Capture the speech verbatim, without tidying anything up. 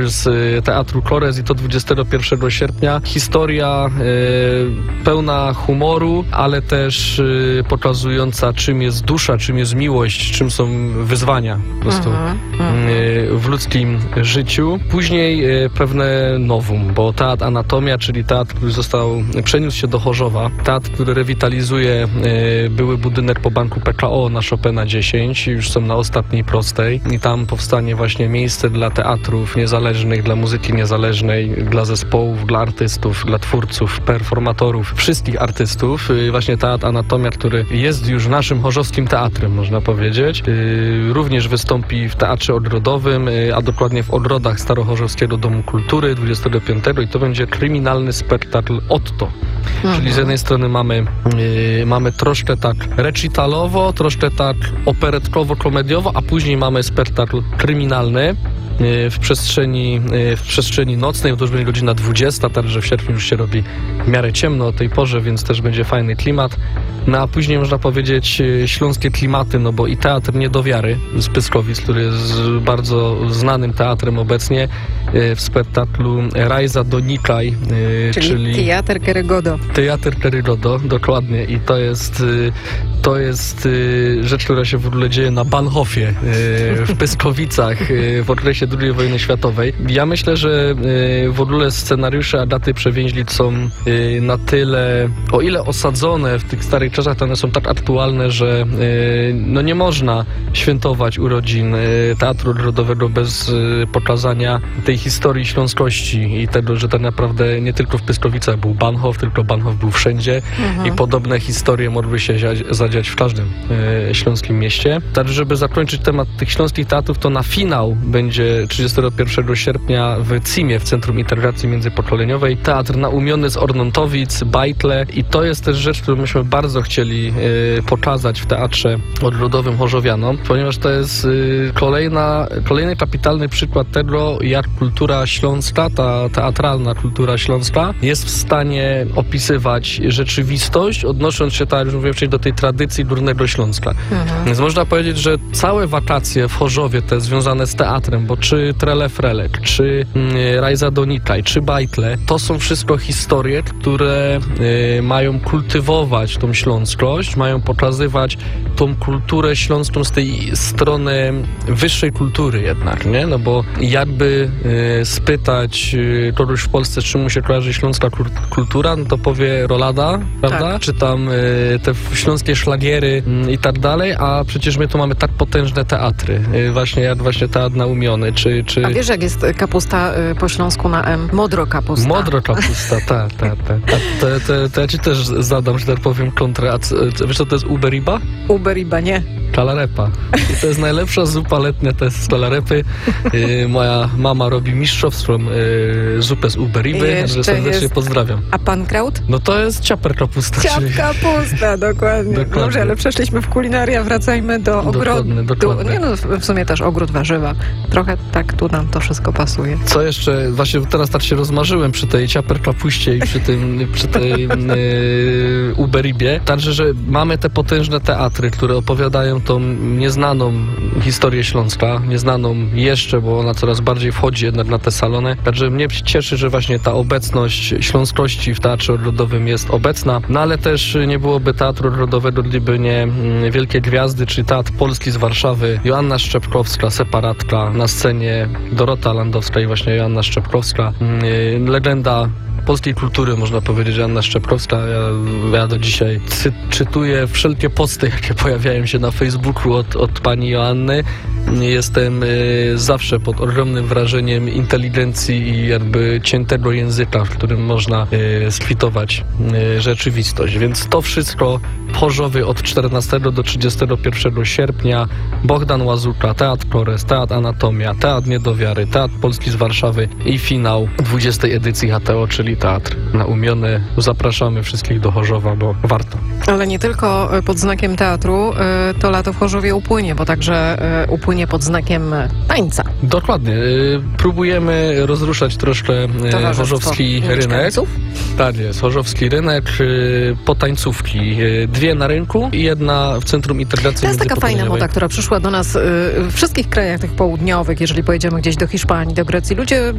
z Teatru Korez i to dwudziestego pierwszego sierpnia. Historia e, pełna humoru, ale też e, pokazująca, czym jest dusza, czym jest miłość, czym są wyzwania po prostu e, w ludzkim życiu. Później e, pewne nowum, bo Teatr Anatomia, czyli teatr, który został, przeniósł się do Chorzowa. Teatr, który rewitalizuje e, były budynek po banku P K O na Chopina dziesięć, już są na ostatniej prostej i tam powstanie właśnie miejsce dla teatrów niezależnych, dla muzyki niezależnej, dla zespołów, dla artystów, dla twórców, performatorów, wszystkich artystów. E, właśnie Teatr Anatomia, który jest już naszym chorzowskim teatrem, można powiedzieć. E, również wystąpi w Teatrze Ogrodowym, e, a dokładnie w ogrodach Starochorzowskiego Domu Kultury dwudziestego piątego i to będzie kryminalny spektakl Otto. Mhm. Czyli z jednej strony mamy, yy, mamy troszkę tak recitalowo, troszkę tak operetkowo-komediowo, a później mamy spektakl kryminalny w przestrzeni, w przestrzeni nocnej, bo to już będzie godzina dwudziesta, także w sierpniu już się robi w miarę ciemno o tej porze, więc też będzie fajny klimat. No a później można powiedzieć śląskie klimaty, no bo i Teatr Niedowiary z Pyskowic, który jest bardzo znanym teatrem obecnie, w spektaklu Rajza Donikaj, czyli, czyli Teatr Kerygodo. Teatr Kerygodo, dokładnie. I to jest, to jest rzecz, która się w ogóle dzieje na Bahnhofie w Pyskowicach w okresie drugiej wojny światowej. Ja myślę, że w ogóle scenariusze Agaty Przewięźlic są na tyle, o ile osadzone w tych starych czasach, to one są tak aktualne, że no nie można świętować urodzin Teatru Ogrodowego bez pokazania tej historii śląskości i tego, że tak naprawdę nie tylko w Pyskowicach był Bahnhof, tylko Bahnhof był wszędzie mhm. i podobne historie mogły się zadziać w każdym e, śląskim mieście. Tak, żeby zakończyć temat tych śląskich teatrów, to na finał będzie trzydziestego pierwszego sierpnia w Cimie, w Centrum Integracji Międzypokoleniowej, teatr naumiony z Ornontowic, Bajtle i to jest też rzecz, którą myśmy bardzo chcieli e, pokazać w Teatrze Ogrodowym Chorzowianom, ponieważ to jest e, kolejna, kolejny kapitalny przykład tego, jak kultura śląska, ta teatralna kultura śląska jest w stanie opisywać rzeczywistość, odnosząc się, tak jak już mówiłem wcześniej, do tej tradycji Górnego Śląska. Mhm. Więc można powiedzieć, że całe wakacje w Chorzowie, te związane z teatrem, bo czy Trele Frelek, czy y, Rajza Donikaj, czy Bajtle, to są wszystko historie, które y, mają kultywować tą śląskość, mają pokazywać tą kulturę śląską z tej strony wyższej kultury jednak, nie? No bo jakby y, spytać y, kogoś w Polsce, czym mu się kojarzy śląska kultura, no to powie rolada, prawda? Tak. Czy tam y, te śląskie szlagiery y, i tak dalej, a przecież my tu mamy tak potężne teatry, y, właśnie jak właśnie Teatr Naumiony, czy... czy... A wiesz, jak jest kapusta y, po śląsku na M? Modro kapusta. Modro kapusta, tak, tak, tak. To, to, to ja ci też zadam, że tak powiem, kontrę. A wiesz, co to jest uberiba? Uberiba, nie. Kalarepa. I to jest najlepsza zupa letnia, to jest z kalarepy. Yy, moja mama robi mistrzowską yy, zupę z uberiby, także serdecznie jest... pozdrawiam. A pankraut? No to jest ciaper kapusta. Ciap czyli... kapusta, dokładnie. dokładnie. Dobrze, ale przeszliśmy w kulinaria, wracajmy do ogrodu. Dokładnie, dokładnie. Nie no, w sumie też ogród warzywa. Trochę tak tu nam to wszystko pasuje. Co jeszcze? Właśnie teraz tak się rozmarzyłem przy tej ciaper kapuście i przy tym, przy tej yy, uberibie. Także, że mamy te potężne teatry, które opowiadają tą nieznaną historię Śląska, nieznaną jeszcze, bo ona coraz bardziej wchodzi jednak na te salony. Także mnie cieszy, że właśnie ta obecność śląskości w Teatrze Ogrodowym jest obecna, no ale też nie byłoby Teatru Ogrodowego, gdyby nie wielkie gwiazdy, czyli Teatr Polski z Warszawy, Joanna Szczepkowska, separatka, na scenie Dorota Landowska i właśnie Joanna Szczepkowska, legenda polskiej kultury, można powiedzieć, Joanna Szczepkowska. Ja, ja do dzisiaj cy, czytuję wszelkie posty, jakie pojawiają się na Facebooku od, od pani Joanny. Jestem y, zawsze pod ogromnym wrażeniem inteligencji i jakby ciętego języka, w którym można y, skwitować y, rzeczywistość. Więc to wszystko w Chorzowie od czternastego do trzydziestego pierwszego sierpnia. Bogdan Łazuka, Teatr Korez, Teatr Anatomia, Teatr Niedowiary, Teatr Polski z Warszawy i finał dwudziestej edycji H T O, czyli Teatr Naumiony. Zapraszamy wszystkich do Chorzowa, bo warto. Ale nie tylko pod znakiem teatru to lato w Chorzowie upłynie, bo także upłynie pod znakiem tańca. Dokładnie. Próbujemy rozruszać troszkę chorzowski rynek. Tak jest, chorzowski rynek, potańcówki. Dwie na rynku i jedna w Centrum Integracji Międzypokoleniowej. To jest taka fajna moda, która przyszła do nas w wszystkich krajach tych południowych, jeżeli pojedziemy gdzieś do Hiszpanii, do Grecji. Ludzie